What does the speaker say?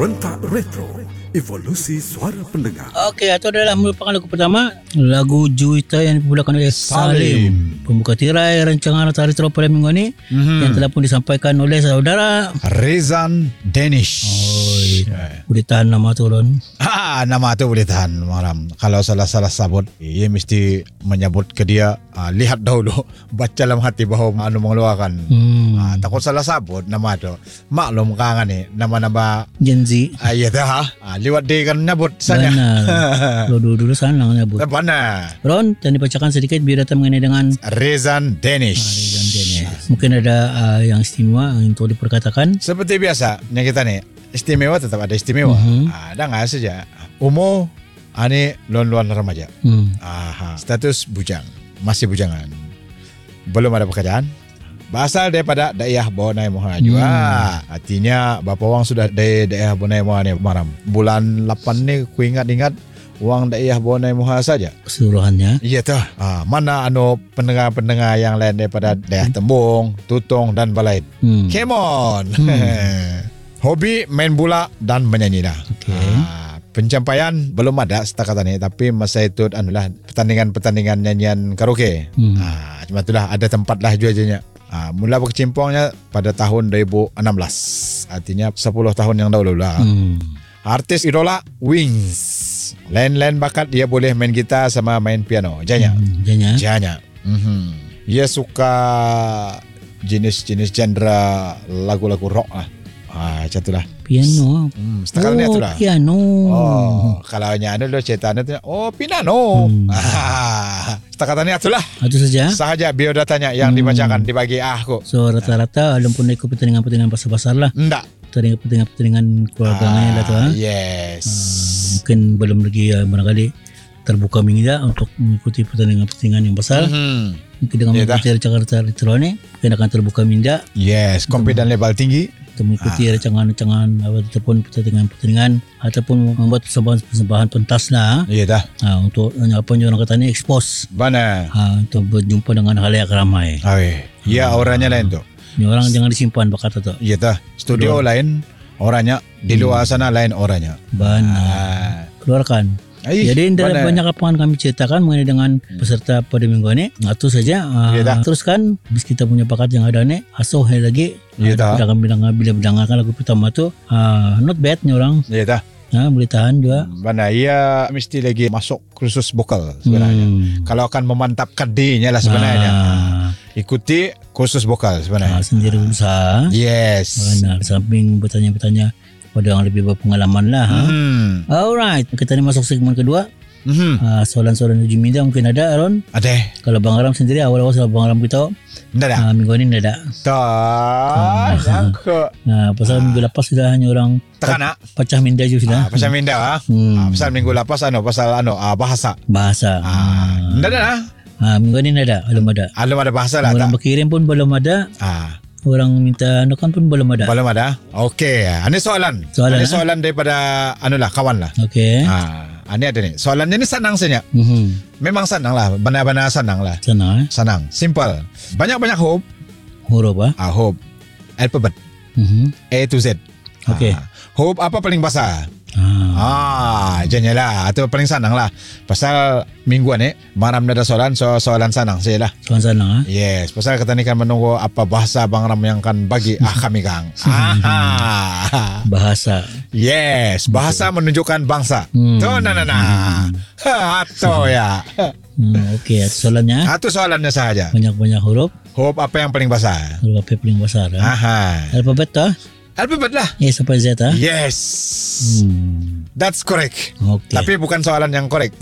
Rentak Retro, evolusi suara pendengar. Okey, itu adalah merupakan lagu pertama, lagu Juwita yang dipermulakan oleh Salim. Pembuka tirai rancangan Rentak Retro pada minggu ini yang telah pun disampaikan oleh saudara Rezan Danish. Boleh tahan nama tu, Ron? Nama tu boleh tahan malam. Kalau salah-salah sabut, ia mesti menyebut ke dia, lihat dahulu, baca dalam hati bahawa mengeluarkan. Takut salah sabut nama tu. Maklum kangen ni, nama-nama Gen Z. Ya dah. Lewat dia kan nyebut sana. Benar. Dulu sana nyebut. Benar. Ron, dan dibacakan sedikit biar datang mengenai dengan Rezan Danish. Rezan Danish. Mungkin ada yang istimewa untuk diperkatakan. Seperti biasa, yang kita ni istimewa tetap ada istimewa. Ada nggak saja. Umur, ani luan-luan remaja. Status bujang, masih bujangan. Belum ada pekerjaan. Berasal daripada daerah Bonai Moha juga. Artinya bapa wang sudah dari daerah Bonai Moha ni maram. Bulan 8 ni ku ingat-ingat wang daerah Bonai Moha saja Keseluruhannya. Iya tuh. Mana pendengar-pendengar yang lain daripada daerah Tembung, Tutong dan Balai. Come on. Hobi main bola dan menyanyi dah. Pencapaian belum ada setakat ini, tapi masa itu anulah pertandingan nyanyian karaoke. Cuma itulah ada tempat lah jualnya. Mula berkecimpungnya pada tahun 2016. Artinya 10 tahun yang dahulu lah. Artis idola Wings. Lain-lain bakat dia boleh main gitar sama main piano. Janya. Dia suka jenis-jenis genre lagu-lagu rock lah. Macam itulah. Piano. Setakat ni itulah. Piano. Kalau nyanyi dulu cerita nanti. Piano. Setakat ni itulah. Itu saja. Sahaja biodatanya yang dibacakan dibagi aku. So rata-rata belum pun ikut pertandingan-pertandingan besar-besar lah. Enggak. Pertandingan keluarganya lah tu. Yes. Mungkin belum lagi barangkali terbuka minda untuk mengikuti pertandingan-pertandingan yang besar. Mungkin dengan mengikuti rancangan Retro ni mungkin akan terbuka minda. Yes, confident level tinggi untuk mengikuti rancangan-rancangan ataupun pertandingan ataupun membuat persembahan pentas lah. Iya dah. Untuk apa yang orang kata ni expose. Benar. Untuk berjumpa dengan halayak ramai. Ya, orangnya lain tu. Ni orang jangan disimpan bakat tu. Iya dah. Studio lain orangnya, di luar sana lain orangnya. Benar. Keluarkan. Jadi dalam banyak apa yang kami ceritakan mengenai dengan peserta pada minggu ini. Itu saja. Teruskan bis kita punya bakat yang ada ni. Asuh lagi. Bila mendengarkan lagu pertama tu, not bad ni orang. Iya dah. Boleh tahan juga. Mana ia mesti lagi masuk kursus vokal sebenarnya. Kalau akan memantapkan dirinya lah sebenarnya. Ikuti kursus vokal sebenarnya. Sendiri usaha. Yes. Benar. Samping bertanya-bertanya pada yang lebih berpengalaman lah. Alright, kita ni masuk segmen kedua. Soalan-soalan uji minda mungkin ada, Aaron? Ada. Kalau Bang Aram sendiri, awal-awal sama Bang Aram kita tidak ada. minggu ni tidak ada. Pasal minggu lepas sudah hanya orang pecah minda je sudah. Pecah minda pasal minggu lepas pasal bahasa. Tidak ada. Minggu ni tidak ada, belum ada bahasa lah. Orang berkirim pun belum ada. Orang minta anukan pun belum ada. Belum ada. Okey. Ini soalan. Ini soalan daripada kawan lah. Okey. Ini ada ni. Soalannya ni senang saja. Memang senang lah. Benar-benar senang lah. Senang. Simple. Banyak-banyak huruf huruf. Alphabet. A to Z. Okey. Huruf apa paling besar? Jadinya lah. Itu paling senang lah. Pasal mingguan ni Bang Ram ada soalan senang saya lah. Soalan senang Yes. Pasal kita ni kan menunggu apa bahasa Bang Ram yang kan bagi kami kang. Bahasa. Yes. Bahasa menunjukkan bangsa. Atau ya. Okey. Soalannya. Itu soalannya sahaja. Banyak-banyak huruf. Huruf apa yang paling besar? Huruf apa yang paling besar? Alfabet tu? Alfabet lah. A sampai Z. Yes. That's correct. Okay. Tapi bukan soalan yang correct.